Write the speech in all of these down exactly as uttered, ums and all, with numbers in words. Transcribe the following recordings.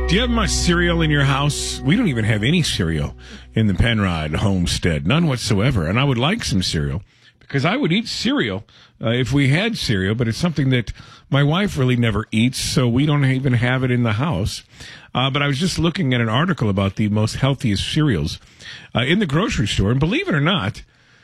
Do you have much cereal in your house? We don't even have any cereal in the Penrod homestead. None whatsoever. And I would like some cereal because I would eat cereal uh, if we had cereal, but it's something that my wife really never eats, so we don't even have it in the house. Uh, but I was just looking at an article about the most healthiest cereals uh, in the grocery store. And believe it or not,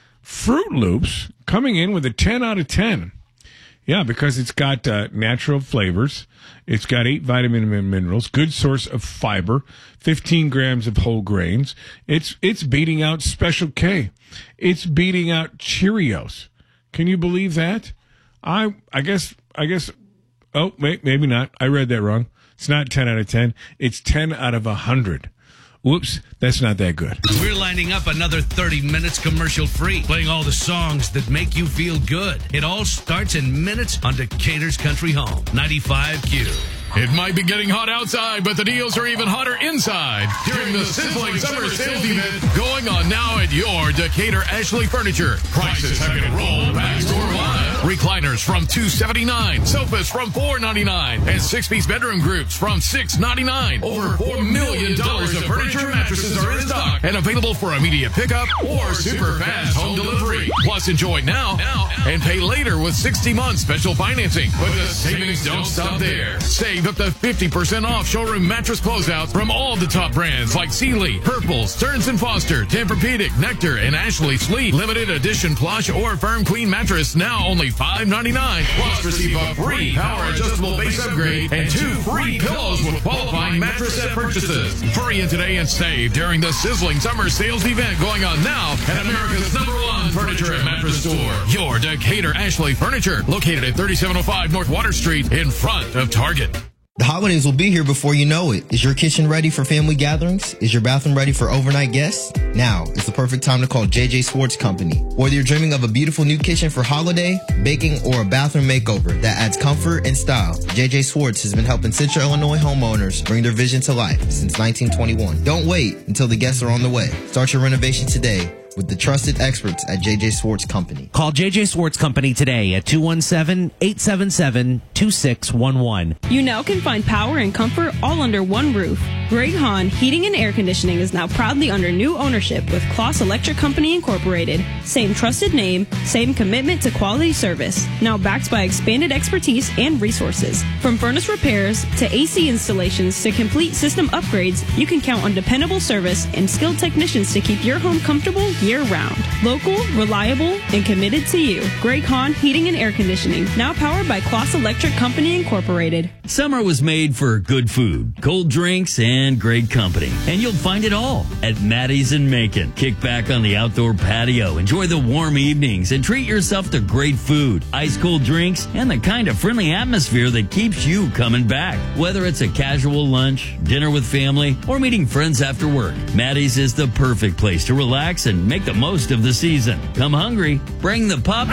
Fruit Loops coming in with a ten out of ten. Yeah, because it's got uh, natural flavors. It's got eight vitamins and minerals, good source of fiber, fifteen grams of whole grains. It's it's beating out Special K. It's beating out Cheerios. Can you believe that? I I guess I guess. Oh, wait, maybe not. I read that wrong. It's not ten out of ten. It's ten out of one hundred. Whoops, that's not that good. We're lining up another thirty minutes commercial free, playing all the songs that make you feel good. It all starts in minutes on Decatur's Country Home, ninety-five Q. It might be getting hot outside, but the deals are even hotter inside during the sizzling summer sales event going on now at your Decatur Ashley Furniture. Prices have been rolled back store-wide. Recliners from two seventy-nine, sofas from four ninety-nine, and six-piece bedroom groups from six ninety-nine. Over four million dollars of furniture and mattresses are in stock and available for immediate pickup or super fast home delivery. Plus, enjoy now and pay later with sixty months special financing. But the savings don't stop there. Save up to fifty percent off showroom mattress closeouts from all the top brands like Sealy, Purple, Stearns and Foster, Tempur-Pedic, Nectar, and Ashley Sleep. Limited edition plush or firm queen mattress now only five ninety-nine. Plus, receive a free power adjustable base upgrade and two free pillows with qualifying mattress set purchases. Hurry in today and save during the sizzling summer sales event going on now at America's number one furniture and mattress store. Your Decatur Ashley Furniture, located at thirty-seven oh five North Water Street in front of Target. The holidays will be here before you know it. Is your kitchen ready for family gatherings? Is your bathroom ready for overnight guests? Now is the perfect time to call J J Swartz Company. Whether you're dreaming of a beautiful new kitchen for holiday, baking, or a bathroom makeover that adds comfort and style, J J Swartz has been helping Central Illinois homeowners bring their vision to life since nineteen twenty-one. Don't wait until the guests are on the way. Start your renovation today with the trusted experts at J J Swartz Company. Call J J Swartz Company today at two one seven, eight seven seven, two six one one. You now can find power and comfort all under one roof. Greg Hahn Heating and Air Conditioning is now proudly under new ownership with Kloss Electric Company Incorporated. Same trusted name, same commitment to quality service. Now backed by expanded expertise and resources. From furnace repairs to A C installations to complete system upgrades, you can count on dependable service and skilled technicians to keep your home comfortable year-round. Local, reliable, and committed to you. Greg Hahn Heating and Air Conditioning, now powered by Kloss Electric Company Incorporated. Summer was made for good food, cold drinks, and great company. And you'll find it all at Maddie's in Macon. Kick back on the outdoor patio, enjoy the warm evenings, and treat yourself to great food, ice-cold drinks, and the kind of friendly atmosphere that keeps you coming back. Whether it's a casual lunch, dinner with family, or meeting friends after work, Maddie's is the perfect place to relax and make the most of the season. Come hungry, bring the pup,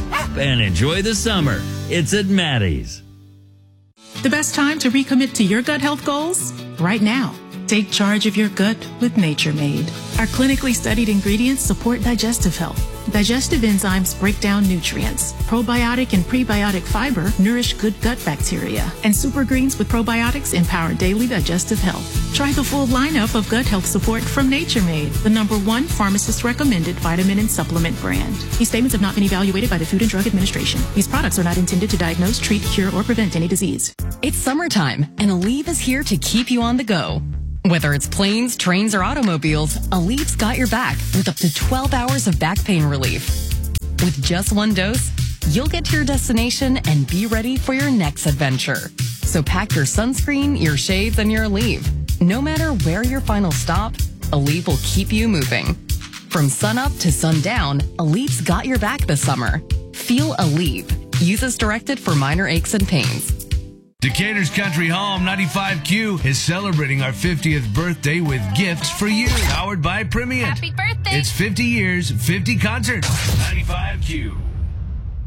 and enjoy the summer. It's at Maddie's. The best time to recommit to your gut health goals? Right now. Take charge of your gut with Nature Made. Our clinically studied ingredients support digestive health. Digestive enzymes break down nutrients. Probiotic and prebiotic fiber nourish good gut bacteria. And super greens with probiotics empower daily digestive health. Try the full lineup of gut health support from Nature Made, the number one pharmacist-recommended vitamin and supplement brand. These statements have not been evaluated by the Food and Drug Administration. These products are not intended to diagnose, treat, cure, or prevent any disease. It's summertime, and Aleve is here to keep you on the go. Whether it's planes, trains, or automobiles, Aleve's got your back with up to twelve hours of back pain relief. With just one dose, you'll get to your destination and be ready for your next adventure. So pack your sunscreen, your shades, and your Aleve. No matter where your final stop, Aleve will keep you moving. From sunup to sundown, Aleve's got your back this summer. Feel Aleve. Use as directed for minor aches and pains. Decatur's Country Home, ninety-five Q, is celebrating our fiftieth birthday with gifts for you. Powered by Primient. Happy birthday! It's fifty years, fifty concerts. ninety-five Q.